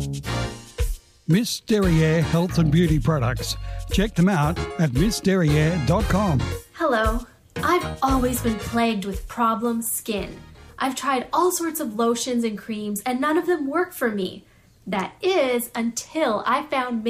Miss Derriere Health and Beauty Products. Check them out at missderriere.com. Hello. I've always been plagued with problem skin. I've tried all sorts of lotions and creams, and none of them work for me. That is, until I found